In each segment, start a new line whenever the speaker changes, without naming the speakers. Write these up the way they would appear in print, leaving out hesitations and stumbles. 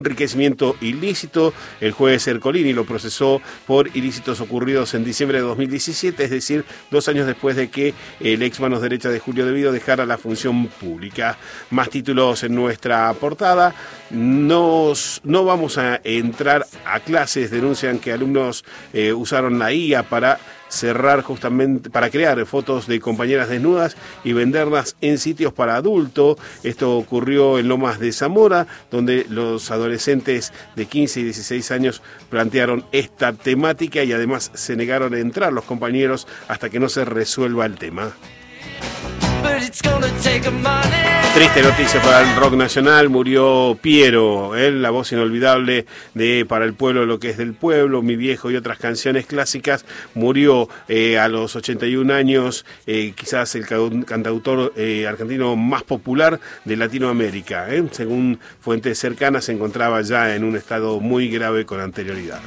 Enriquecimiento ilícito. El juez Ercolini lo procesó por ilícitos ocurridos en diciembre de 2017, es decir, 2 años después de que el ex manos derecha de Julio De Vido dejara la función pública. Más títulos en nuestra portada. No vamos a entrar a clases, denuncian que alumnos usaron la IA para crear fotos de compañeras desnudas y venderlas en sitios para adultos. Esto ocurrió en Lomas de Zamora, donde los adolescentes de 15 y 16 años plantearon esta temática y además se negaron a entrar los compañeros hasta que no se resuelva el tema. Triste noticia para el rock nacional, murió Piero, la voz inolvidable de Para el pueblo lo que es del pueblo, Mi viejo y otras canciones clásicas. Murió a los 81 años, quizás el cantautor argentino más popular de Latinoamérica. Según fuentes cercanas, se encontraba ya en un estado muy grave con anterioridad.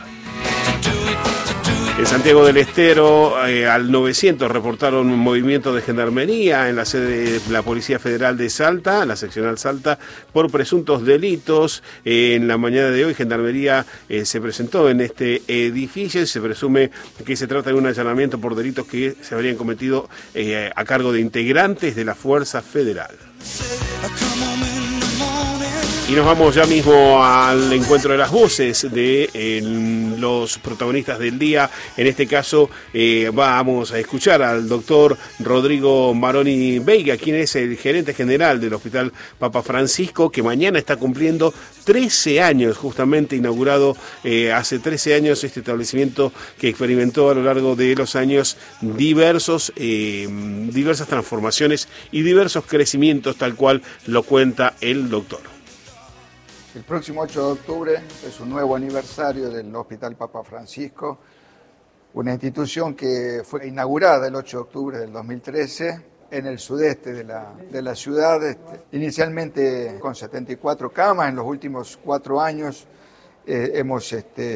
En Santiago del Estero, al 900 reportaron un movimiento de gendarmería en la sede de la Policía Federal de Salta, la seccional Salta, por presuntos delitos. En la mañana de hoy, Gendarmería se presentó en este edificio y se presume que se trata de un allanamiento por delitos que se habrían cometido a cargo de integrantes de la Fuerza Federal. Y nos vamos ya mismo al encuentro de las voces de los protagonistas del día. En este caso vamos a escuchar al doctor Rodrigo Maroni Veiga, quien es el gerente general del Hospital Papa Francisco, que mañana está cumpliendo 13 años, justamente inaugurado hace 13 años este establecimiento que experimentó a lo largo de los años diversas transformaciones y diversos crecimientos, tal cual lo cuenta el doctor.
El próximo 8 de octubre es un nuevo aniversario del Hospital Papa Francisco, una institución que fue inaugurada el 8 de octubre del 2013 en el sudeste de la ciudad, inicialmente con 74 camas. En los últimos 4 años hemos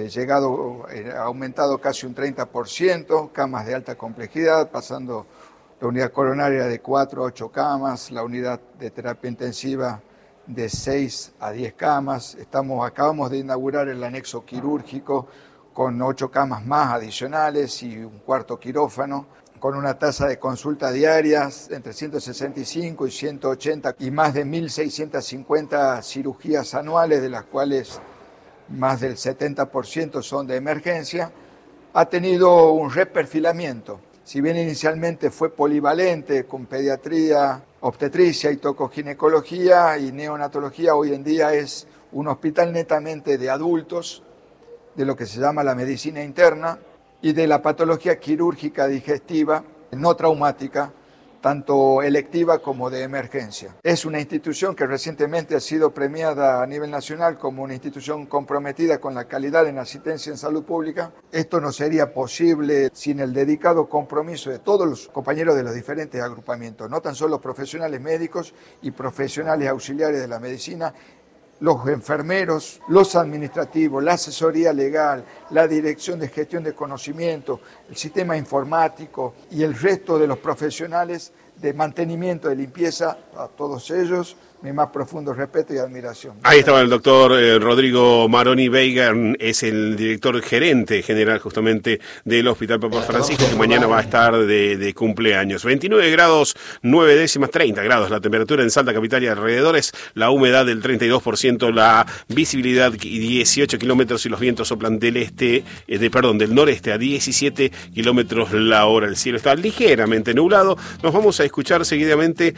aumentado casi un 30%, camas de alta complejidad, pasando la unidad coronaria de 4 a 8 camas, la unidad de terapia intensiva de 6 a 10 camas. Acabamos de inaugurar el anexo quirúrgico con 8 camas más adicionales y un cuarto quirófano, con una tasa de consulta diarias entre 165 y 180 y más de 1.650 cirugías anuales, de las cuales más del 70% son de emergencia. Ha tenido un reperfilamiento. Si bien inicialmente fue polivalente con pediatría, obstetricia y tocoginecología y neonatología, hoy en día es un hospital netamente de adultos, de lo que se llama la medicina interna y de la patología quirúrgica digestiva, no traumática, tanto electiva como de emergencia. Es una institución que recientemente ha sido premiada a nivel nacional como una institución comprometida con la calidad en asistencia en salud pública. Esto no sería posible sin el dedicado compromiso de todos los compañeros de los diferentes agrupamientos, no tan solo profesionales médicos y profesionales auxiliares de la medicina, los enfermeros, los administrativos, la asesoría legal, la dirección de gestión de conocimiento, el sistema informático y el resto de los profesionales de mantenimiento, de limpieza, a todos ellos mi más profundo respeto y admiración.
Ahí estaba el doctor Rodrigo Maroni Veiga, es el director gerente general justamente del Hospital Papa Francisco, que mañana va a estar de cumpleaños. 29 grados 9 décimas, 30 grados la temperatura en Salta capital y alrededores, la humedad del 32%, la visibilidad 18 kilómetros y los vientos soplan del noreste a 17 kilómetros la hora. El cielo está ligeramente nublado. Nos vamos a escuchar seguidamente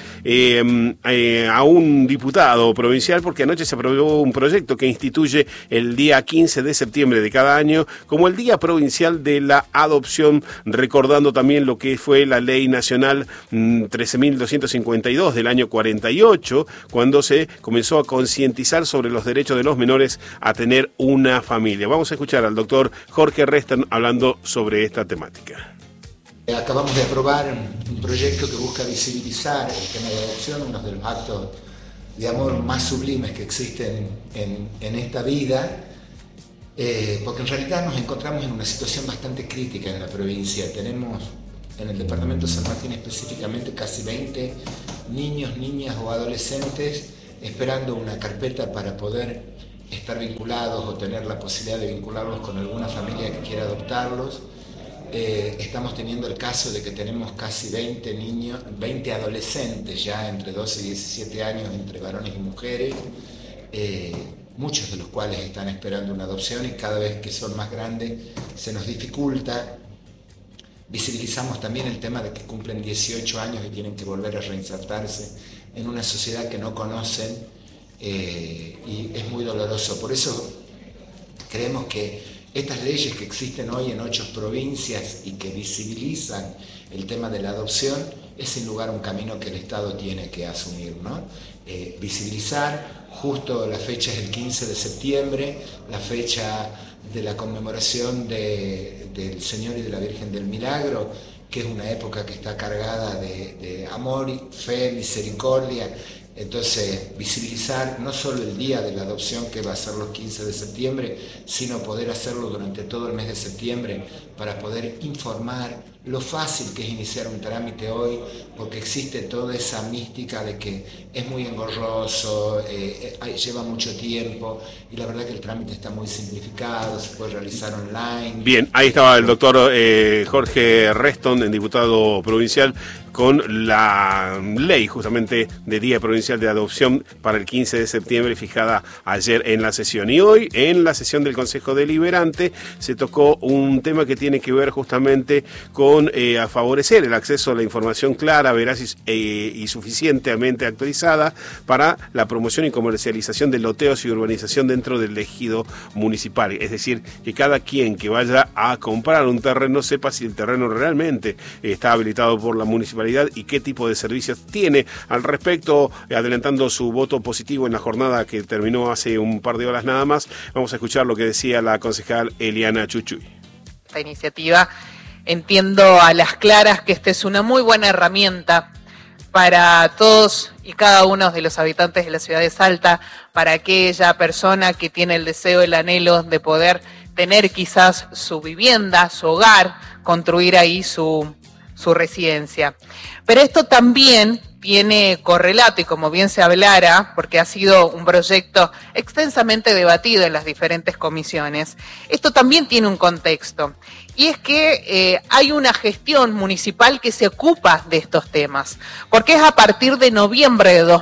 a un diputado provincial, porque anoche se aprobó un proyecto que instituye el día 15 de septiembre de cada año como el Día Provincial de la Adopción, recordando también lo que fue la Ley Nacional 13.252 del año 48, cuando se comenzó a concientizar sobre los derechos de los menores a tener una familia. Vamos a escuchar al doctor Jorge Reston hablando sobre esta temática.
Acabamos de aprobar un proyecto que busca visibilizar el tema de adopción, uno de los actos de amor más sublimes que existen en esta vida, porque en realidad nos encontramos en una situación bastante crítica en la provincia. Tenemos en el departamento de San Martín específicamente casi 20 niños, niñas o adolescentes esperando una carpeta para poder estar vinculados o tener la posibilidad de vincularlos con alguna familia que quiera adoptarlos. Estamos teniendo el caso de que tenemos casi 20 adolescentes ya entre 12 y 17 años, entre varones y mujeres, muchos de los cuales están esperando una adopción y cada vez que son más grandes se nos dificulta. Visibilizamos también el tema de que cumplen 18 años y tienen que volver a reinsertarse en una sociedad que no conocen, y es muy doloroso. Por eso creemos que estas leyes que existen hoy en 8 provincias y que visibilizan el tema de la adopción es sin lugar un camino que el Estado tiene que asumir, ¿no? Visibilizar, justo la fecha es el 15 de septiembre, la fecha de la conmemoración del Señor y de la Virgen del Milagro, que es una época que está cargada de amor, fe, misericordia. Entonces, visibilizar no solo el día de la adopción, que va a ser los 15 de septiembre, sino poder hacerlo durante todo el mes de septiembre para poder informar lo fácil que es iniciar un trámite hoy, porque existe toda esa mística de que es muy engorroso, lleva mucho tiempo, y la verdad que el trámite está muy simplificado, se puede realizar online.
Bien, ahí estaba el doctor Jorge Reston, diputado provincial, con la ley justamente de Día Provincial de Adopción para el 15 de septiembre fijada ayer en la sesión. Y hoy, en la sesión del Consejo Deliberante, se tocó un tema que tiene que ver justamente con a favorecer el acceso a la información clara, veraz y suficientemente actualizada para la promoción y comercialización de loteos y urbanización dentro del ejido municipal. Es decir, que cada quien que vaya a comprar un terreno sepa si el terreno realmente está habilitado por la municipalidad y qué tipo de servicios tiene. Al respecto, adelantando su voto positivo en la jornada que terminó hace un par de horas nada más, vamos a escuchar lo que decía la concejal Eliana Chuchuy.
Esta iniciativa, entiendo a las claras que esta es una muy buena herramienta para todos y cada uno de los habitantes de la ciudad de Salta, para aquella persona que tiene el deseo, el anhelo de poder tener quizás su vivienda, su hogar, construir ahí su residencia. Pero esto también tiene correlato, y como bien se hablara, porque ha sido un proyecto extensamente debatido en las diferentes comisiones, esto también tiene un contexto, y es que hay una gestión municipal que se ocupa de estos temas, porque es a partir de noviembre de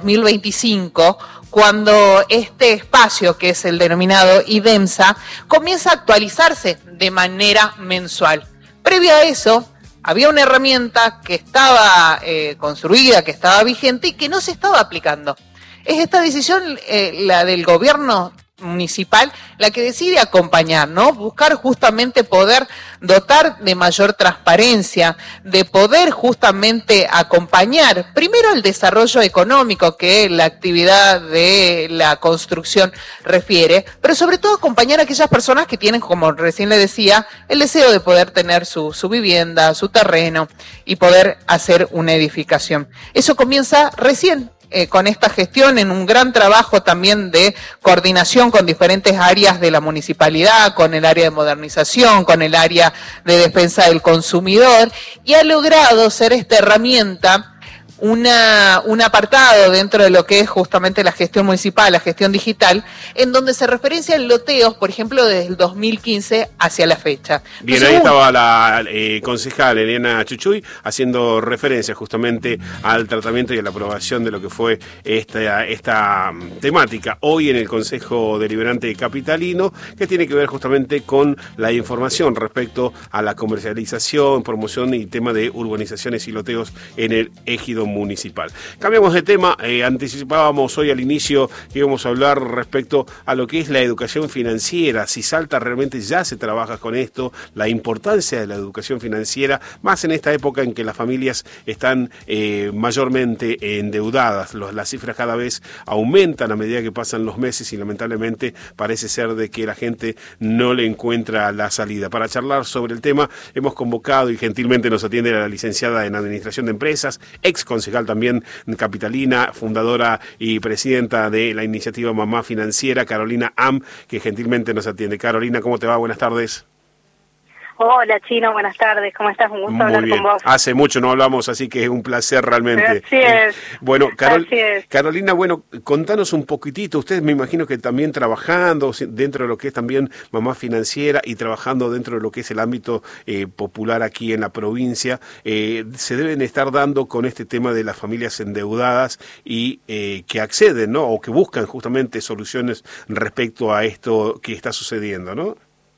2025 cuando este espacio, que es el denominado IDEMSA, comienza a actualizarse de manera mensual. Previo a eso, había una herramienta que estaba construida, que estaba vigente y que no se estaba aplicando. Es esta decisión, la del gobierno municipal, la que decide acompañar, ¿no? Buscar justamente poder dotar de mayor transparencia, de poder justamente acompañar primero el desarrollo económico que la actividad de la construcción refiere, pero sobre todo acompañar a aquellas personas que tienen, como recién le decía, el deseo de poder tener su vivienda, su terreno y poder hacer una edificación. Eso comienza recién. Con esta gestión, en un gran trabajo también de coordinación con diferentes áreas de la municipalidad, con el área de modernización, con el área de defensa del consumidor, y ha logrado ser esta herramienta un apartado dentro de lo que es justamente la gestión municipal, la gestión digital, en donde se referencian loteos, por ejemplo, desde el 2015 hacia la fecha.
Bien, ahí estaba la concejal Eliana Chuchuy haciendo referencia justamente al tratamiento y a la aprobación de lo que fue esta temática hoy en el Consejo Deliberante Capitalino, que tiene que ver justamente con la información respecto a la comercialización, promoción y tema de urbanizaciones y loteos en el ejido municipal. Cambiamos de tema, anticipábamos hoy al inicio que íbamos a hablar respecto a lo que es la educación financiera, si Salta realmente ya se trabaja con esto, la importancia de la educación financiera, más en esta época en que las familias están mayormente endeudadas, las cifras cada vez aumentan a medida que pasan los meses y lamentablemente parece ser de que la gente no le encuentra la salida. Para charlar sobre el tema hemos convocado y gentilmente nos atiende la licenciada en Administración de Empresas, ex concejal también capitalina, fundadora y presidenta de la iniciativa Mamá Financiera, Carolina Am, que gentilmente nos atiende. Carolina, ¿cómo te va? Buenas tardes.
Hola, Chino, buenas tardes. ¿Cómo estás? Un gusto hablar con vos.
Hace mucho no hablamos, así que es un placer realmente.
Así es.
Bueno,
Así es.
Carolina, bueno, contanos un poquitito. Ustedes me imagino que también trabajando dentro de lo que es también Mamá Financiera y trabajando dentro de lo que es el ámbito popular aquí en la provincia, se deben estar dando con este tema de las familias endeudadas y que acceden, ¿no? O que buscan justamente soluciones respecto a esto que está sucediendo, ¿no?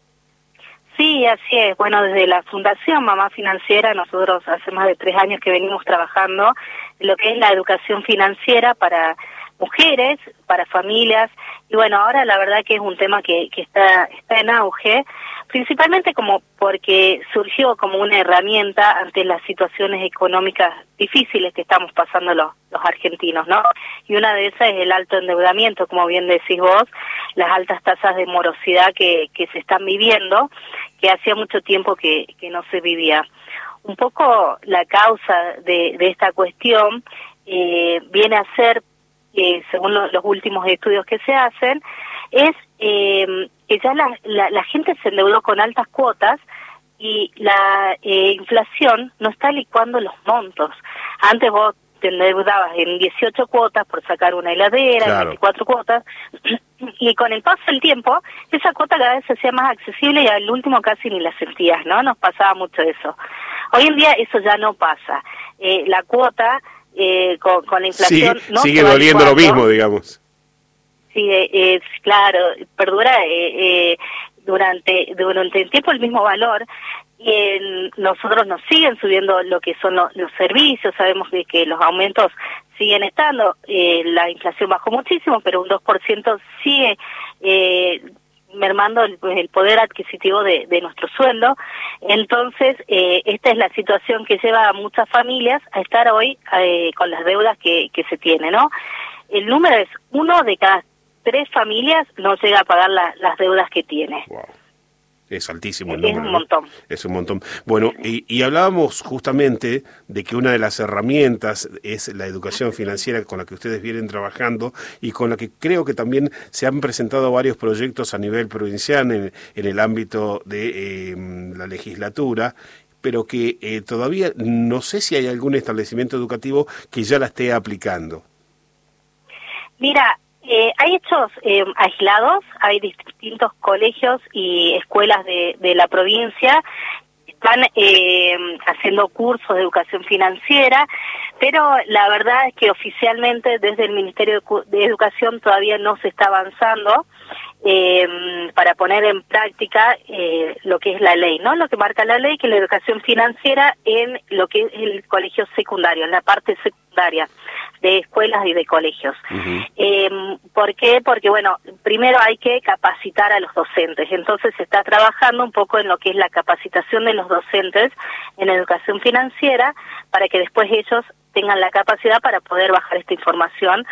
Sí, así es. Bueno, desde la Fundación Mamá Financiera, nosotros hace más de 3 años que venimos trabajando en lo que es la educación financiera para mujeres, para familias, y bueno, ahora la verdad que es un tema que está en auge, principalmente como porque surgió como una herramienta ante las situaciones económicas difíciles que estamos pasando los argentinos, ¿no? Y una de esas es el alto endeudamiento, como bien decís vos, las altas tasas de morosidad que se están viviendo, que hacía mucho tiempo que no se vivía. Un poco la causa de esta cuestión viene a ser, según los últimos estudios que se hacen, es que ya la gente se endeudó con altas cuotas y la inflación no está licuando los montos. Antes vos te endeudabas en 18 cuotas por sacar una heladera, claro, en 24 cuotas, y con el paso del tiempo, esa cuota cada vez se hacía más accesible y al último casi ni la sentías, ¿no? Nos pasaba mucho eso. Hoy en día eso ya no pasa. La cuota, con la inflación...
Sí, no sigue doliendo lo mismo, digamos.
Sí, claro, perdura durante el tiempo el mismo valor. Y nosotros nos siguen subiendo lo que son los servicios, sabemos que los aumentos siguen estando, la inflación bajó muchísimo, pero un 2% sigue mermando el poder adquisitivo de nuestro sueldo. Entonces, esta es la situación que lleva a muchas familias a estar hoy con las deudas que se tienen, ¿no? El número es 1 de cada 3 familias no llega a pagar las deudas que tiene.
Wow. Es altísimo el número.
Es un montón.
Es un montón. Bueno, y hablábamos justamente de que una de las herramientas es la educación financiera con la que ustedes vienen trabajando y con la que creo que también se han presentado varios proyectos a nivel provincial en el ámbito de la legislatura, pero que todavía no sé si hay algún establecimiento educativo que ya la esté aplicando.
Mira, hay hechos aislados, hay distintos colegios y escuelas de la provincia que están haciendo cursos de educación financiera, pero la verdad es que oficialmente desde el Ministerio de Educación todavía no se está avanzando para poner en práctica lo que es la ley, ¿no? Lo que marca la ley, que la educación financiera en lo que es el colegio secundario, en la parte secundaria de escuelas y de colegios. Uh-huh. ¿Por qué? Porque, bueno, primero hay que capacitar a los docentes, entonces se está trabajando un poco en lo que es la capacitación de los docentes en educación financiera para que después ellos tengan la capacidad para poder bajar esta información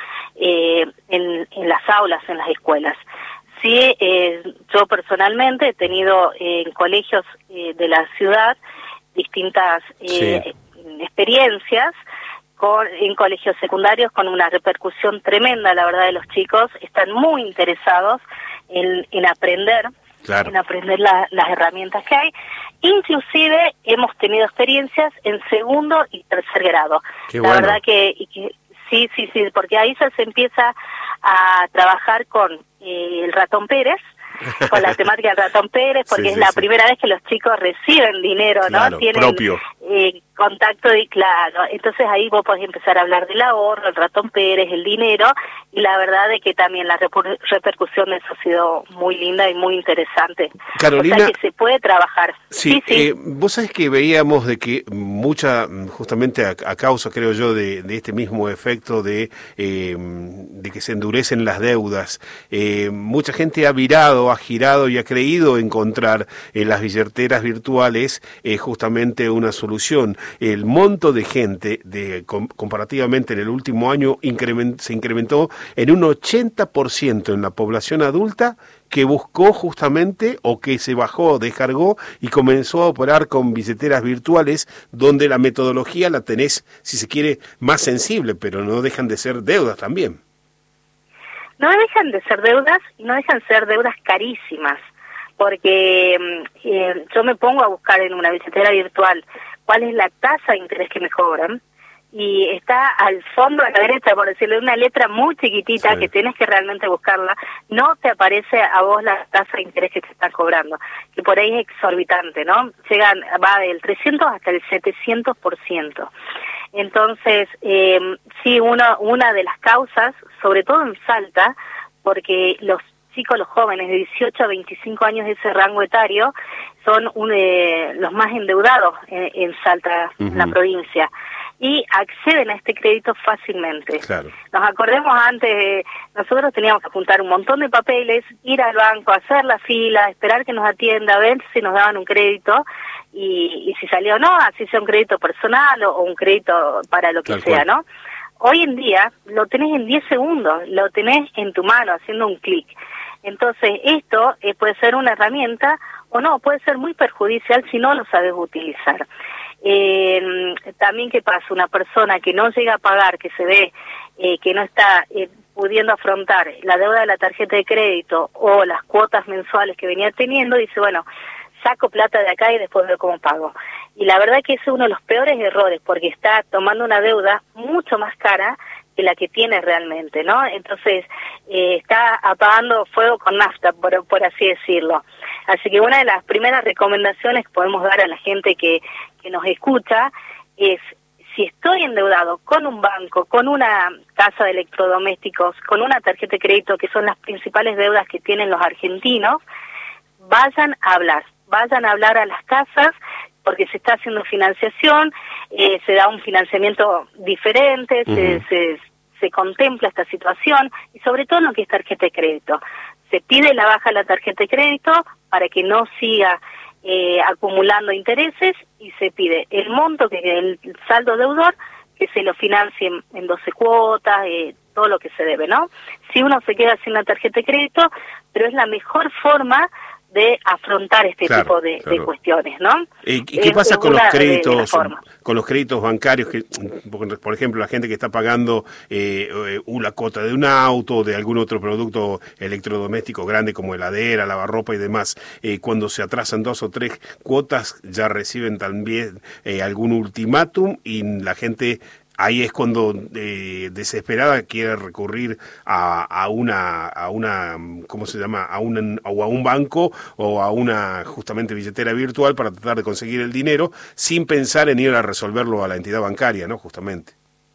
en las aulas, en las escuelas. Sí, yo personalmente he tenido en colegios de la ciudad distintas experiencias en colegios secundarios con una repercusión tremenda, la verdad, de los chicos. Están muy interesados en aprender, claro, en aprender las herramientas que hay. Inclusive hemos tenido experiencias en 2º y 3er grado. Qué la bueno. Verdad que sí, porque ahí ya se empieza a trabajar con el ratón Pérez, con la temática del ratón Pérez, porque es la primera vez que los chicos reciben dinero, ¿no?
Claro,
tienen
propio.
Contacto y claro, entonces ahí vos podés empezar a hablar del ahorro, el ratón Pérez, el dinero, y la verdad es que también la repercusión de eso ha sido muy linda y muy interesante.
Carolina,
o sea que se puede trabajar.
Sí. Vos sabés que veíamos de que justamente a causa, creo yo, de este mismo efecto de que se endurecen las deudas, mucha gente ha girado y ha creído encontrar en las billeteras virtuales justamente una solución. El monto de gente comparativamente en el último año se incrementó en un 80% en la población adulta que buscó justamente o que se bajó, descargó y comenzó a operar con billeteras virtuales donde la metodología la tenés, si se quiere, más sensible, pero no dejan de ser deudas también.
No dejan de ser deudas y no dejan de ser deudas carísimas, porque yo me pongo a buscar en una billetera virtual cuál es la tasa de interés que me cobran, y está al fondo a la derecha, por decirlo, una letra muy chiquitita, sí, que tienes que realmente buscarla, no te aparece a vos la tasa de interés que te están cobrando, que por ahí es exorbitante, ¿no? Va del 300 hasta el 700%. Entonces, sí, una de las causas, sobre todo en Salta, porque los chicos, los jóvenes de 18 a 25 años de ese rango etario, son los más endeudados en Salta, en la provincia, y acceden a este crédito fácilmente. Claro. Nos acordemos antes, nosotros teníamos que juntar un montón de papeles, ir al banco, hacer la fila, esperar que nos atienda, ver si nos daban un crédito, y si salió o no, así sea un crédito personal o un crédito para lo que Tal sea, cual. ¿No? Hoy en día lo tenés en 10 segundos, lo tenés en tu mano haciendo un clic. Entonces esto puede ser una herramienta o no, puede ser muy perjudicial si no lo sabes utilizar. También, ¿qué pasa? Una persona que no llega a pagar, que se ve que no está pudiendo afrontar la deuda de la tarjeta de crédito o las cuotas mensuales que venía teniendo, dice, bueno, saco plata de acá y después veo cómo pago. Y la verdad que ese es uno de los peores errores, porque está tomando una deuda mucho más cara que la que tiene realmente, ¿no? Entonces, está apagando fuego con nafta, por así decirlo. Así que una de las primeras recomendaciones que podemos dar a la gente que nos escucha es, si estoy endeudado con un banco, con una casa de electrodomésticos, con una tarjeta de crédito, que son las principales deudas que tienen los argentinos, vayan a hablar a las casas, porque se está haciendo financiación, se da un financiamiento diferente, se contempla esta situación, y sobre todo en lo que es tarjeta de crédito. Se pide la baja de la tarjeta de crédito para que no siga acumulando intereses, y se pide el monto, que el saldo deudor, que se lo financie en 12 cuotas, todo lo que se debe, ¿no? Si uno se queda sin la tarjeta de crédito, pero es la mejor forma de afrontar este tipo de cuestiones, ¿no?
¿Y qué pasa con los créditos bancarios? Que, por ejemplo, la gente que está pagando una cuota de un auto o de algún otro producto electrodoméstico grande como heladera, lavarropa y demás, cuando se atrasan 2 o 3 cuotas ya reciben también algún ultimátum, y la gente ahí es cuando desesperada quiere recurrir a una ¿cómo se llama? a un banco o a una justamente billetera virtual para tratar de conseguir el dinero sin pensar en ir a resolverlo a la entidad bancaria, ¿no? Justamente.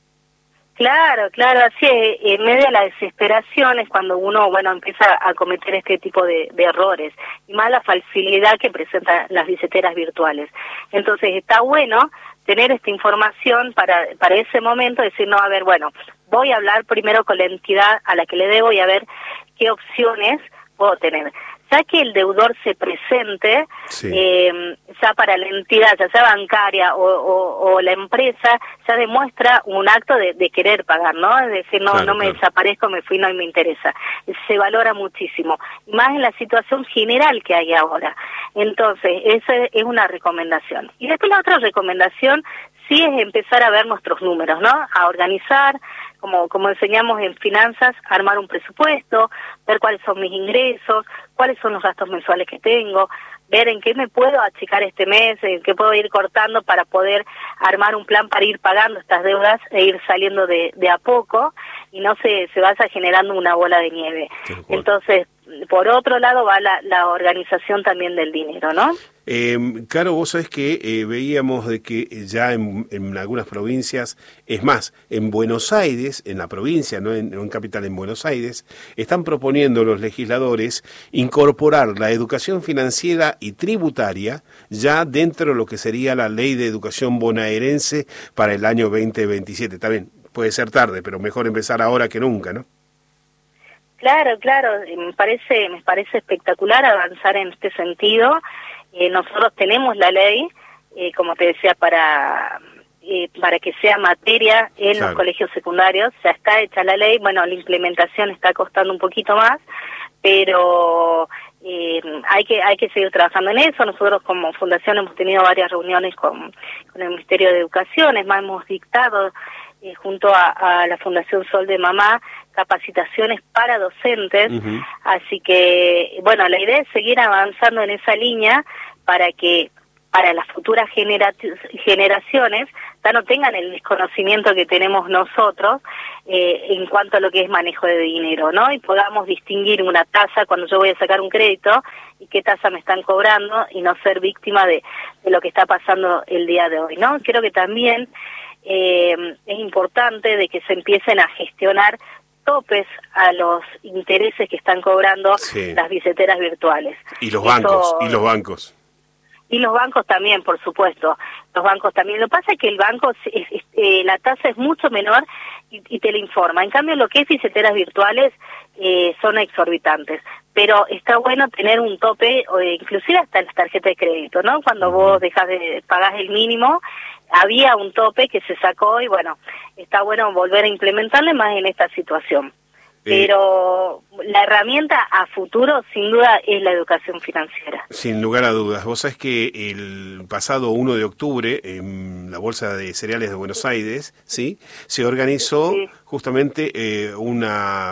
Claro, así es, en medio de la desesperación es cuando uno, empieza a cometer este tipo de errores, y más la facilidad que presentan las billeteras virtuales. Entonces está bueno tener esta información para ese momento, decir, no, a ver, voy a hablar primero con la entidad a la que le debo y a ver qué opciones puedo tener. Ya que el deudor se presente, ya para la entidad, ya sea bancaria o la empresa, ya demuestra un acto de querer pagar, ¿no? Es decir, no me desaparezco, me fui, no me interesa. Se valora muchísimo, más en la situación general que hay ahora. Entonces, esa es una recomendación. Y después la otra recomendación sí es empezar a ver nuestros números, ¿no? A organizar, como enseñamos en finanzas, armar un presupuesto, ver cuáles son mis ingresos, cuáles son los gastos mensuales que tengo, ver en qué me puedo achicar este mes, en qué puedo ir cortando para poder armar un plan para ir pagando estas deudas e ir saliendo de a poco, y no se vaya generando una bola de nieve. Entonces, por otro lado va la organización también del dinero, ¿no?
Caro, vos sabés que veíamos de que ya en algunas provincias, es más, en Buenos Aires, en la provincia, no en capital, en Buenos Aires, están proponiendo los legisladores incorporar la educación financiera y tributaria ya dentro de lo que sería la ley de educación bonaerense para el año 2027. También puede ser tarde, pero mejor empezar ahora que nunca, ¿no?
Claro, me parece espectacular avanzar en este sentido. Nosotros tenemos la ley, como te decía, para que sea materia en los colegios secundarios. Ya está hecha la ley, la implementación está costando un poquito más, pero hay que seguir trabajando en eso. Nosotros como fundación hemos tenido varias reuniones con el Ministerio de Educación, hemos dictado junto a la Fundación Sol de Mamá, capacitaciones para docentes, así que, bueno, la idea es seguir avanzando en esa línea para que para las futuras generaciones ya no tengan el desconocimiento que tenemos nosotros en cuanto a lo que es manejo de dinero, ¿no? Y podamos distinguir una tasa cuando yo voy a sacar un crédito y qué tasa me están cobrando y no ser víctima de lo que está pasando el día de hoy, ¿no? Creo que también es importante de que se empiecen a gestionar topes a los intereses que están cobrando las billeteras virtuales.
Y los bancos, y los bancos.
Y los bancos también, por supuesto, los bancos también. Lo que pasa es que el banco, la tasa es mucho menor y te lo informa. En cambio, lo que es billeteras virtuales son exorbitantes. Pero está bueno tener un tope, inclusive hasta en las tarjetas de crédito, ¿no? Cuando vos pagás el mínimo, había un tope que se sacó y bueno, está bueno volver a implementarle más en esta situación. Pero la herramienta a futuro, sin duda, es la educación financiera.
Sin lugar a dudas. Vos sabés que el pasado 1 de octubre, en la Bolsa de Cereales de Buenos Aires, ¿sí?, se organizó justamente es un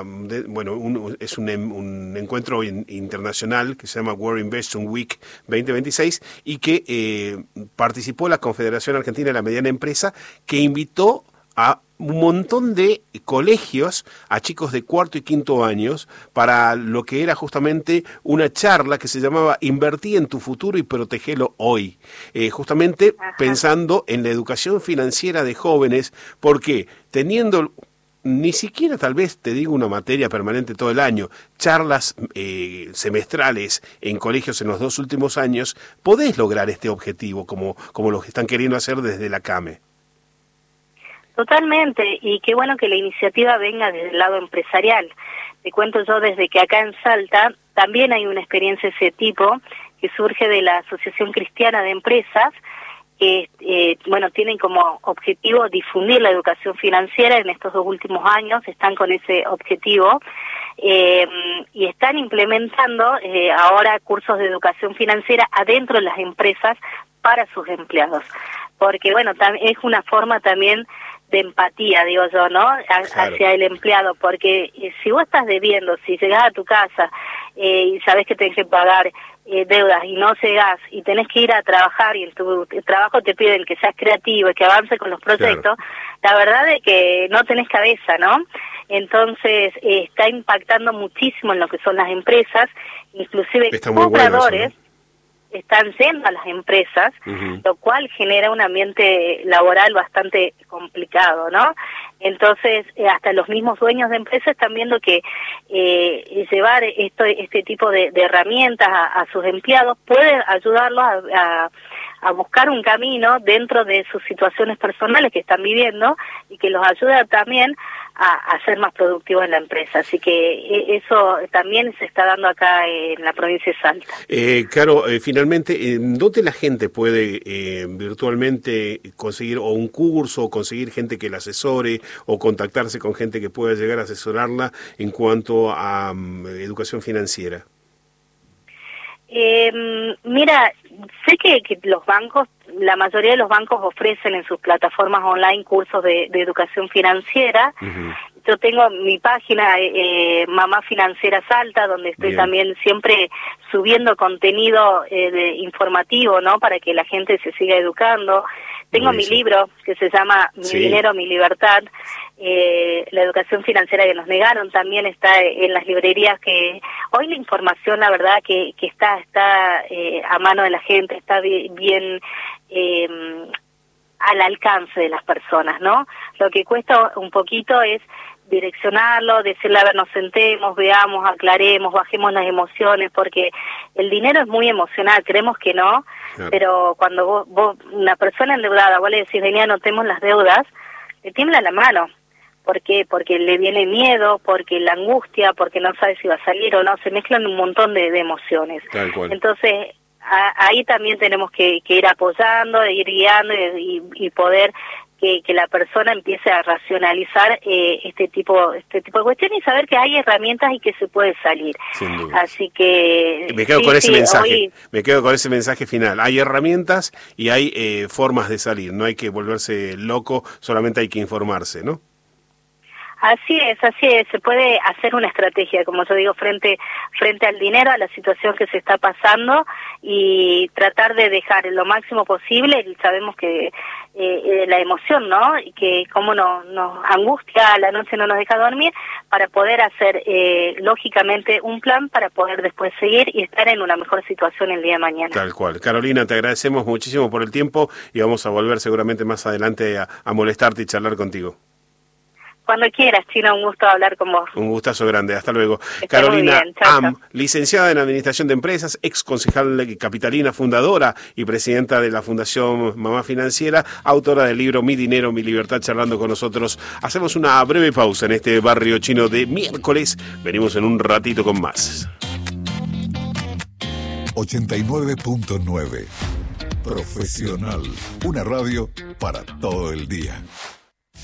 encuentro internacional que se llama World Innovation Week 2026 y que participó la Confederación Argentina de la Mediana Empresa, que invitó a un montón de colegios, a chicos de cuarto y quinto años, para lo que era justamente una charla que se llamaba Invertí en tu futuro y protegelo hoy. Justamente pensando en la educación financiera de jóvenes, porque teniendo ni siquiera tal vez te digo una materia permanente todo el año, charlas semestrales en colegios en los 2 últimos años, podés lograr este objetivo como lo que están queriendo hacer desde la CAME.
Totalmente, y qué bueno que la iniciativa venga desde el lado empresarial. Te cuento yo desde que acá en Salta también hay una experiencia de ese tipo que surge de la Asociación Cristiana de Empresas, que tienen como objetivo difundir la educación financiera. En estos 2 últimos años están con ese objetivo y están implementando ahora cursos de educación financiera adentro de las empresas para sus empleados, porque bueno, es una forma también de empatía, digo yo, ¿no? Hacia el empleado, porque si vos estás debiendo, si llegás a tu casa y sabés que tenés que pagar deudas y no llegás y tenés que ir a trabajar y en tu trabajo te piden que seas creativo y que avances con los proyectos, la verdad es que no tenés cabeza, ¿no? Entonces está impactando muchísimo en lo que son las empresas, inclusive compradores están yendo a las empresas, lo cual genera un ambiente laboral bastante complicado, ¿no? Entonces, hasta los mismos dueños de empresas están viendo que llevar este tipo de herramientas a sus empleados puede ayudarlos a buscar un camino dentro de sus situaciones personales que están viviendo y que los ayuda también a ser más productivos en la empresa. Así que eso también se está dando acá en la provincia de Salta.
Caro, finalmente, ¿dónde la gente puede virtualmente conseguir o un curso, o conseguir gente que la asesore, o contactarse con gente que pueda llegar a asesorarla en cuanto a educación financiera?
Mira, sé que los bancos, la mayoría de los bancos ofrecen en sus plataformas online cursos de educación financiera. Yo tengo mi página, Mamá Financiera Salta, donde estoy también siempre subiendo contenido informativo, ¿no? Para que la gente se siga educando. Tengo mi libro que se llama Mi Dinero, Mi Libertad. La educación financiera que nos negaron también está en las librerías, que hoy la información, la verdad, que está a mano de la gente, está bien al alcance de las personas, ¿no? Lo que cuesta un poquito es direccionarlo, decirle, a ver, nos sentemos, veamos, aclaremos, bajemos las emociones, porque el dinero es muy emocional, creemos que no, pero cuando vos una persona endeudada, vos le decís, vení, anotemos las deudas, le tiembla la mano. ¿Por qué? Porque le viene miedo, porque la angustia, porque no sabe si va a salir o no, se mezclan un montón de emociones. Entonces, ahí también tenemos que ir apoyando, ir guiando y poder que la persona empiece a racionalizar este tipo de cuestiones y saber que hay herramientas y que se puede salir.
Sin duda.
Así que
me quedo con ese mensaje.
Hoy...
Me quedo con ese mensaje final. Hay herramientas y hay formas de salir. No hay que volverse loco, solamente hay que informarse, ¿no?
Así es, se puede hacer una estrategia, como yo digo, frente al dinero, a la situación que se está pasando y tratar de dejar lo máximo posible. Sabemos que la emoción, ¿no? Y que cómo nos angustia, a la noche no nos deja dormir, para poder hacer lógicamente un plan para poder después seguir y estar en una mejor situación el día de mañana.
Tal cual. Carolina, te agradecemos muchísimo por el tiempo y vamos a volver seguramente más adelante a molestarte y charlar contigo.
Cuando quieras, Chino, un gusto hablar con vos.
Un gustazo grande, hasta luego.
Esté
Carolina
chau,
Am, licenciada en Administración de Empresas, ex concejal capitalina, fundadora y presidenta de la Fundación Mamá Financiera, autora del libro Mi Dinero, Mi Libertad, charlando con nosotros. Hacemos una breve pausa en este barrio chino de miércoles. Venimos en un ratito con más.
89.9 Profesional, una radio para todo el día.